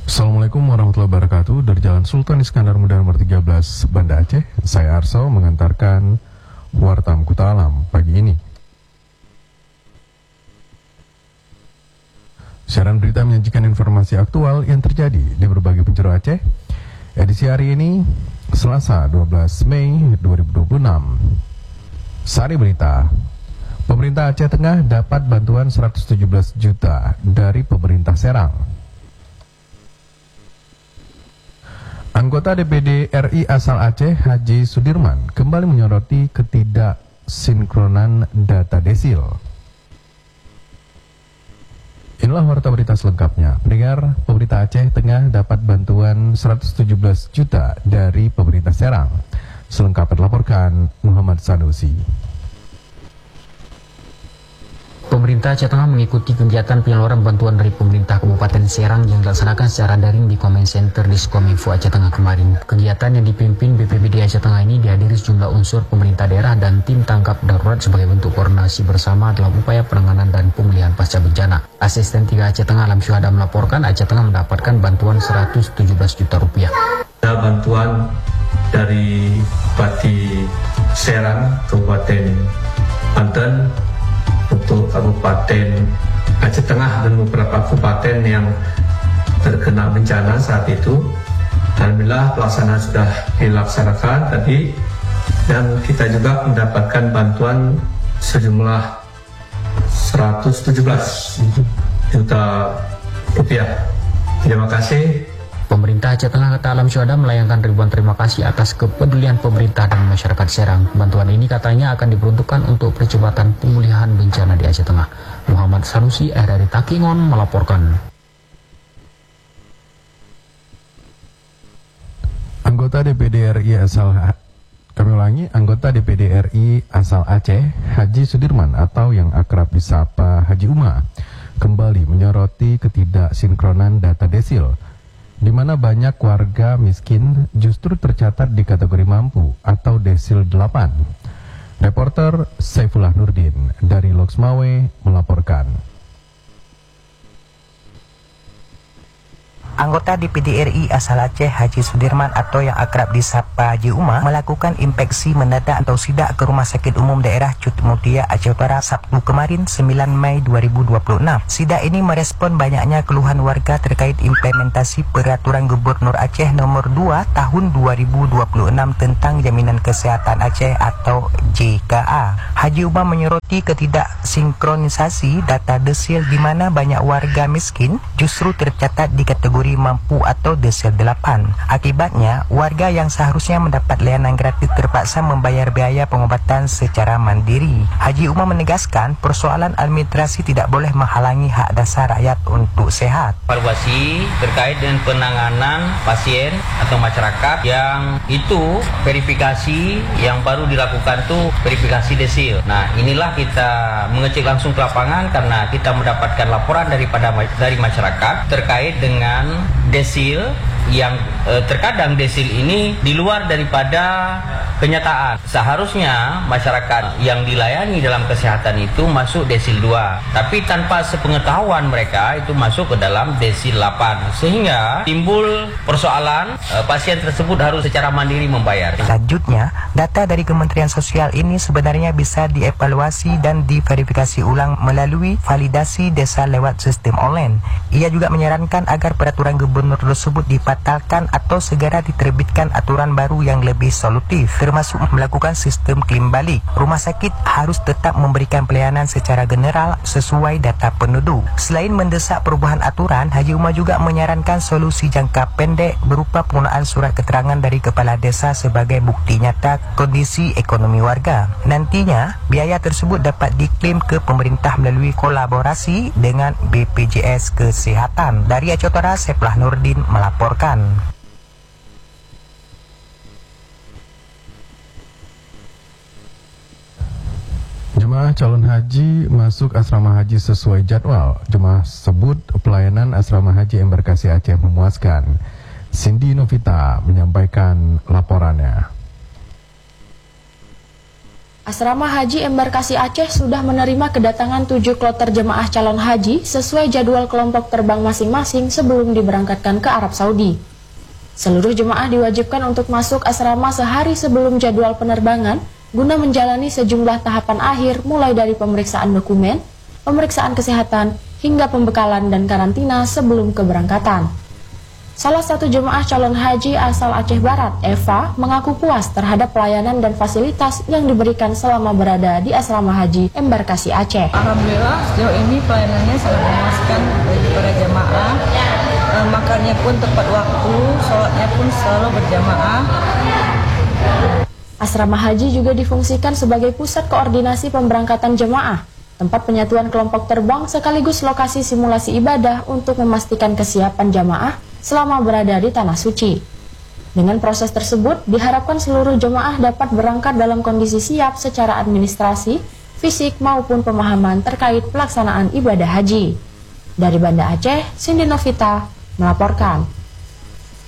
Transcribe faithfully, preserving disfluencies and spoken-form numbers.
Assalamualaikum warahmatullahi wabarakatuh. Dari Jalan Sultan Iskandar Muda nomor tiga belas, Banda Aceh, saya Arso mengantarkan Warta Angkutan Alam pagi ini. Siaran berita menyajikan informasi aktual yang terjadi di berbagai penjuru Aceh. Edisi hari ini, Selasa dua belas Mei dua ribu dua puluh enam. Sari berita. Pemerintah Aceh Tengah dapat bantuan seratus tujuh belas juta dari pemerintah Serang. Anggota D P D R I asal Aceh, Haji Sudirman, kembali menyoroti ketidaksinkronan data desil. Inilah warta berita selengkapnya. Pendengar, pemerintah Aceh Tengah dapat bantuan seratus tujuh belas juta dari pemerintah Serang. Selengkapnya dilaporkan Muhammad Sanusi. Pemerintah Aceh Tengah mengikuti kegiatan penyaluran bantuan dari pemerintah Kabupaten Serang yang dilaksanakan secara daring di Comment Center Diskominfo Aceh Tengah kemarin. Kegiatan yang dipimpin B P B D Aceh Tengah ini dihadiri sejumlah unsur pemerintah daerah dan tim tangkap darurat sebagai bentuk koordinasi bersama dalam upaya penanganan dan pemulihan pasca bencana. Asisten tiga Aceh Tengah Alam Syuhada melaporkan Aceh Tengah mendapatkan bantuan seratus tujuh belas juta rupiah. Ada bantuan dari Bupati Serang, Kabupaten Banten, untuk Kabupaten Aceh Tengah dan beberapa kabupaten yang terkena bencana saat itu. Alhamdulillah pelaksanaan sudah dilaksanakan tadi, dan kita juga mendapatkan bantuan sejumlah seratus tujuh belas juta rupiah. Terima kasih. Pemerintah Aceh Tengah kata Alam Syuhada melayangkan ribuan terima kasih atas kepedulian pemerintah dan masyarakat Serang. Bantuan ini katanya akan diperuntukkan untuk percepatan pemulihan bencana di Aceh Tengah. Muhammad Sanusi dari Takingon melaporkan. Anggota D P D R I asal Kami ulangi, anggota D P D R I asal Aceh, Haji Sudirman atau yang akrab disapa Haji Uma, kembali menyoroti ketidaksinkronan data desil, di mana banyak warga miskin justru tercatat di kategori mampu atau desil delapan. Reporter Saifullah Nurdin dari Loksmawe melaporkan. Anggota D P D R I asal Aceh, Haji Sudirman atau yang akrab disapa Haji Uma, melakukan inspeksi mendadak atau sidak ke Rumah Sakit Umum Daerah Cut Mutia Aceh Utara Sabtu kemarin sembilan Mei dua ribu dua puluh enam. Sidak ini merespon banyaknya keluhan warga terkait implementasi Peraturan Gubernur Aceh nomor dua tahun dua ribu dua puluh enam tentang Jaminan Kesehatan Aceh atau J K A. Haji Uma menyoroti ketidaksinkronisasi data desil di mana banyak warga miskin justru tercatat di kategori mampu atau desil delapan. Akibatnya, warga yang seharusnya mendapat layanan gratis terpaksa membayar biaya pengobatan secara mandiri. Haji Uma menegaskan persoalan administrasi tidak boleh menghalangi hak dasar rakyat untuk sehat. Evaluasi terkait dengan penanganan pasien atau masyarakat yang itu verifikasi yang baru dilakukan tuh verifikasi desil. Nah, inilah kita mengecek langsung ke lapangan karena kita mendapatkan laporan daripada dari masyarakat terkait dengan desil yang eh, terkadang desil ini di luar daripada kenyataan. Seharusnya masyarakat yang dilayani dalam kesehatan itu masuk desil dua, tapi tanpa sepengetahuan mereka itu masuk ke dalam desil delapan, sehingga timbul persoalan eh, pasien tersebut harus secara mandiri membayar. Selanjutnya, data dari Kementerian Sosial ini sebenarnya bisa dievaluasi dan diverifikasi ulang melalui validasi desa lewat sistem online. Ia juga menyarankan agar peraturan gubernur tersebut dibatalkan atau segera diterbitkan aturan baru yang lebih solutif, termasuk melakukan sistem klaim balik. Rumah sakit harus tetap memberikan pelayanan secara general sesuai data penduduk. Selain mendesak perubahan aturan, Haji Uma juga menyarankan solusi jangka pendek berupa penggunaan surat keterangan dari kepala desa sebagai bukti nyata kondisi ekonomi warga. Nantinya, biaya tersebut dapat diklaim ke pemerintah melalui kolaborasi dengan B P J S Kesehatan. Dari Aceh Utara, Saifullah Nurdin melaporkan. Jemaah calon haji masuk asrama haji sesuai jadwal. Jemaah sebut pelayanan asrama haji Embarkasi Aceh memuaskan. Cindy Novita menyampaikan laporannya. Asrama Haji Embarkasi Aceh sudah menerima kedatangan tujuh kloter jemaah calon haji sesuai jadwal kelompok terbang masing-masing sebelum diberangkatkan ke Arab Saudi. Seluruh jemaah diwajibkan untuk masuk asrama sehari sebelum jadwal penerbangan guna menjalani sejumlah tahapan akhir mulai dari pemeriksaan dokumen, pemeriksaan kesehatan, hingga pembekalan dan karantina sebelum keberangkatan. Salah satu jemaah calon haji asal Aceh Barat, Eva, mengaku puas terhadap pelayanan dan fasilitas yang diberikan selama berada di asrama haji Embarkasi Aceh. Alhamdulillah sejauh ini pelayanannya sangat memuaskan bagi para jemaah. E, makannya pun tepat waktu, sholatnya pun selalu berjamaah. Asrama haji juga difungsikan sebagai pusat koordinasi pemberangkatan jemaah, tempat penyatuan kelompok terbang sekaligus lokasi simulasi ibadah untuk memastikan kesiapan jamaah selama berada di Tanah Suci. Dengan proses tersebut, diharapkan seluruh jemaah dapat berangkat dalam kondisi siap secara administrasi, fisik maupun pemahaman terkait pelaksanaan ibadah haji. Dari Banda Aceh, Cindy Novita melaporkan.